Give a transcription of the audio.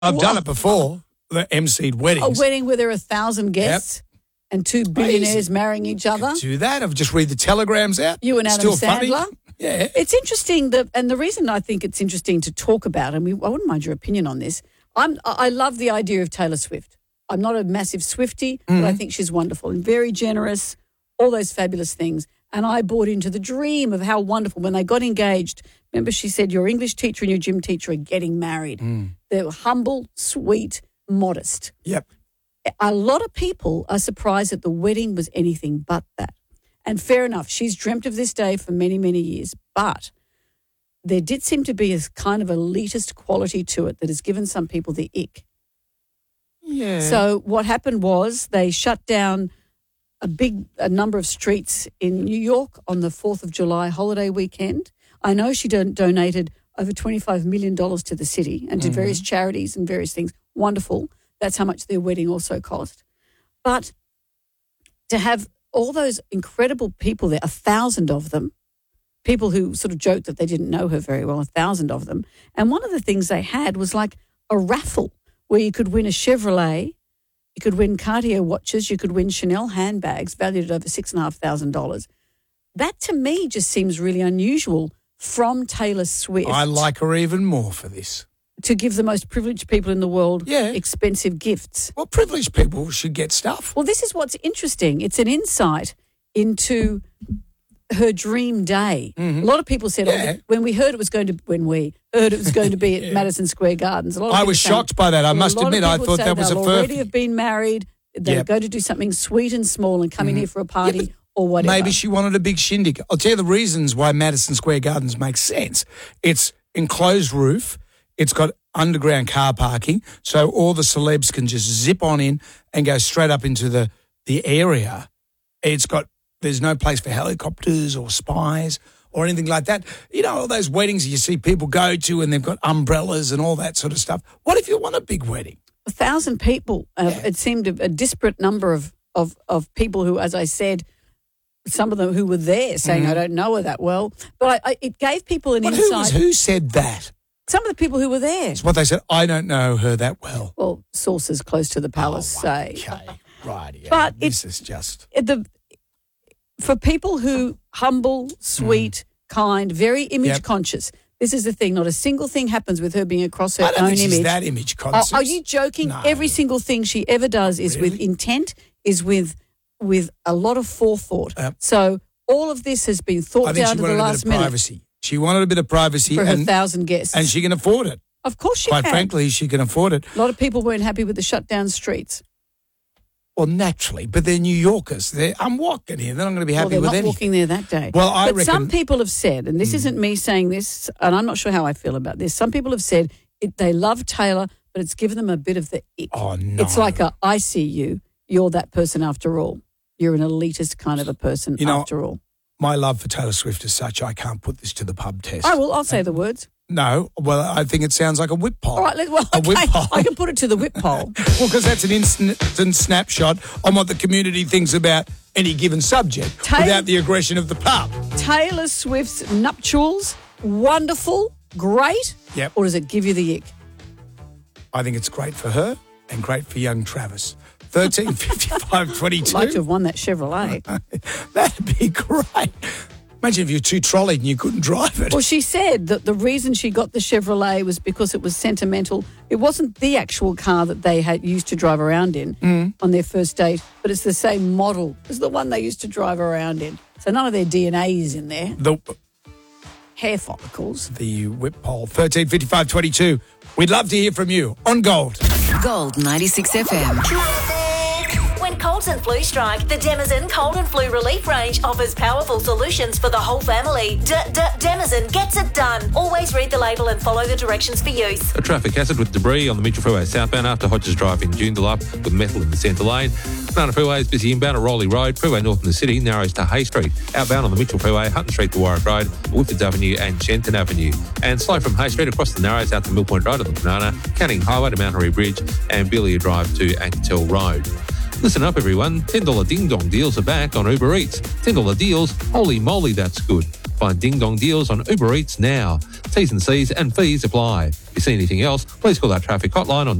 I've done it before, the emceed weddings. A wedding where there are 1,000 guests and two billionaires marrying each other. Do that. I've just read the telegrams out. You and Adam Still Sandler. Funny. Yeah. It's interesting and the reason I think it's interesting to talk about, and I wouldn't mind your opinion on this. I love the idea of Taylor Swift. I'm not a massive Swiftie, but I think she's wonderful and very generous, all those fabulous things. And I bought into the dream of how wonderful when they got engaged. Remember, she said, your English teacher and your gym teacher are getting married. They were humble, sweet, modest. Yep. A lot of people are surprised that the wedding was anything but that. And fair enough, she's dreamt of this day for many, many years. But there did seem to be a kind of elitist quality to it that has given some people the ick. Yeah. So what happened was they shut down a number of streets in New York on the 4th of July holiday weekend. I know she donated over $25 million to the city and to various charities and various things. Wonderful. That's how much their wedding also cost. But to have all those incredible people there, 1,000 of them, people who sort of joked that they didn't know her very well, 1,000 of them. And one of the things they had was like a raffle where you could win a Chevrolet, you could win Cartier watches, you could win Chanel handbags valued at over $6,500. That to me just seems really unusual from Taylor Swift. I like her even more for this. To give the most privileged people in the world expensive gifts. Well, privileged people should get stuff. Well, this is what's interesting. It's an insight into her dream day. A lot of people said, when we heard it was going to be at Madison Square Gardens. I was shocked by that. I must admit, I thought that was a first. They already have been married. They're going to do something sweet and small and come in here for a party or whatever. Maybe she wanted a big shindig. I'll tell you the reasons why Madison Square Gardens makes sense. It's enclosed roof. It's got underground car parking, so all the celebs can just zip on in and go straight up into the area. There's no place for helicopters or spies or anything like that. You know, all those weddings you see people go to and they've got umbrellas and all that sort of stuff. What if you want a big wedding? 1,000 people. It seemed a disparate number of people who, as I said, some of them who were there saying, I don't know her that well. But it gave people an insight. Who said that? Some of the people who were there. It's what they said. I don't know her that well. Well, sources close to the palace say. Okay, right. Yeah. But this is just... For people who humble, sweet, kind, very image conscious, this is the thing. Not a single thing happens with her being across her own image. I don't think she's that image conscious. Are you joking? No. Every single thing she ever does is with intent, is with a lot of forethought. So all of this has been thought down to the last minute. Privacy. She wanted a bit of privacy. For her 1,000 guests. And she can afford it. Of course she can. Quite frankly, she can afford it. A lot of people weren't happy with the shut down streets. Well, naturally, but they're New Yorkers. I'm walking here. They're not going to be happy with anything. They're not walking there that day. Well, I reckon... some people have said, and this isn't me saying this, and I'm not sure how I feel about this, some people have said they love Taylor, but it's given them a bit of the ick. Oh, no. It's like I see you. You're that person after all. You're an elitist kind of a person after all. My love for Taylor Swift is such I can't put this to the pub test. Oh, well, I'll say the words. No, well, I think it sounds like a whip poll. All right, a whip poll. I can put it to the whip poll. Well, because that's an instant snapshot on what the community thinks about any given subject without the aggression of the pub. Taylor Swift's nuptials, wonderful, great, or does it give you the ick? I think it's great for her and great for young Travis. 13, 55, 22. I'd like to have won that Chevrolet. That'd be great. Imagine if you're too trolleyed and you couldn't drive it. Well, she said that the reason she got the Chevrolet was because it was sentimental. It wasn't the actual car that they had used to drive around in on their first date, but it's the same model as the one they used to drive around in. So none of their DNA is in there. Hair follicles. The whip poll, 13, 55, 22. We'd love to hear from you on Gold. Gold 96 FM. When colds and flu strike, the Demazen Cold and Flu Relief Range offers powerful solutions for the whole family. Demazen gets it done. Always read the label and follow the directions for use. A traffic hazard with debris on the Mitchell Freeway southbound after Hodges Drive in Joondalup with metal in the centre lane. Banana Freeway is busy inbound at Rowley Road. Freeway north in the city narrows to Hay Street. Outbound on the Mitchell Freeway, Hutton Street to Warwick Road, Whitfords Avenue and Shenton Avenue. And slow from Hay Street across the Narrows out to Mill Point Road on the Banana, Canning Highway to Mount Horry Bridge and Billia Drive to Ancatel Road. Listen up, everyone. $10 ding-dong deals are back on Uber Eats. $10 deals? Holy moly, that's good. Find Ding Dong deals on Uber Eats now. T's and C's and fees apply. If you see anything else, please call our traffic hotline on